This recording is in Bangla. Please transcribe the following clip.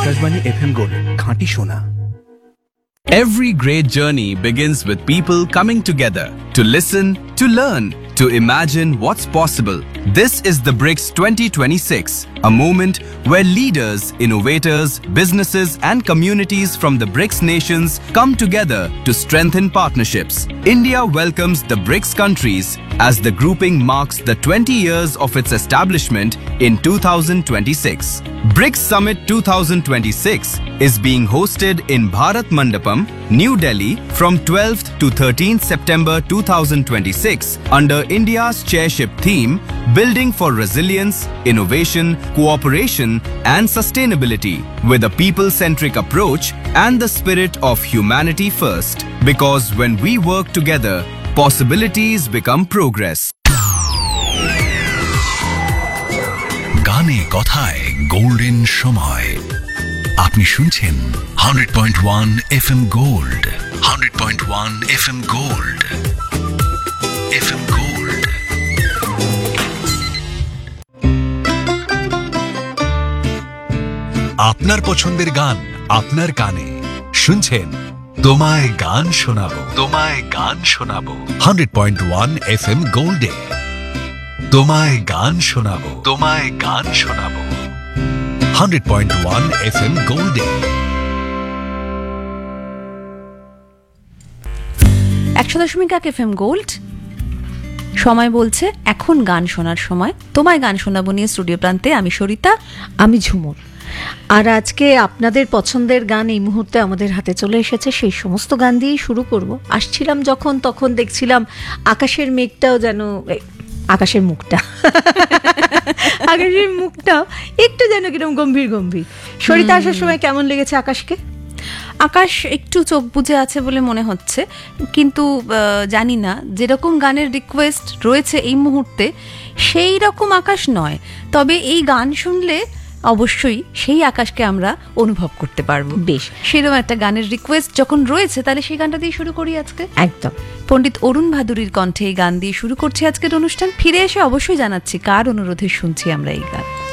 আকাশবাণী FM গোল্ড, খাঁটি সোনা। Every great journey begins with people coming together to listen, to learn, to imagine what's possible. This is the BRICS 2026, a moment where leaders, innovators, businesses and communities from the BRICS nations come together to strengthen partnerships. India welcomes the BRICS countries as the grouping marks the 20 years of its establishment in 2026. BRICS Summit 2026 is being hosted in Bharat Mandapam, New Delhi from 12th to 13th September 2026 under India's chairship theme Building for Resilience, Innovation, Cooperation and Sustainability with a people-centric approach and the spirit of humanity first. Because when we work together, possibilities become progress. গানে কথায় গোল্ডেন সময়। আপনি শুনছেন 100.1 FM gold, 100.1 FM gold, FM gold. আপনার পছন্দের গান আপনার কানে শুনছেন তোমায় গান শোনাবো, তোমায় গান শোনাবো 100.1 FM গোল্ডে। তোমায় গান শোনাবো, তোমায় গান শোনাবো 100.1 FM গোল্ডে। 100.1 FM gold. সময় বলছে এখন গান শোনার সময়। তোমায় গান শোনাবো নিয়ে স্টুডিও প্রান্তে আমি সরিতা, আমি ঝুমুর। আর আজকে আপনাদের পছন্দের গান এই মুহূর্তে আমাদের হাতে চলে এসেছে। সেই সমস্ত গান দিয়েই শুরু করব। আসছিলাম যখন, তখন দেখছিলাম আকাশের মেঘটাও যেন, আকাশের মুখটা আকাশের মুখটাও একটু যেন কিরকম গম্ভীর গম্ভীর। সরিতা আসার সময় কেমন লেগেছে আকাশকে? আকাশ একটু চোখ বুজে আছে বলে মনে হচ্ছে, কিন্তু জানি না যেরকম গানের রিকোয়েস্ট রয়েছে এই মুহূর্তে সেই রকম আকাশ নয়। তবে এই গান শুনলে অবশ্যই সেই আকাশকে আমরা অনুভব করতে পারবো। বেশ, সেরকম একটা গানের রিকোয়েস্ট যখন রয়েছে তাহলে সেই গানটা দিয়ে শুরু করি আজকে। একদম। পণ্ডিত অরুণ ভাদুরীর কণ্ঠে এই গান দিয়ে শুরু করছি আজকের অনুষ্ঠান। ফিরে এসে অবশ্যই জানাচ্ছি কার অনুরোধে শুনছি আমরা এই গান।